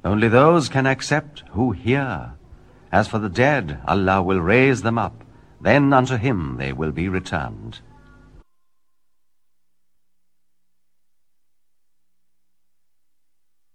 Only those can accept who hear. As for the dead, Allah will raise them up, then unto him they will be returned.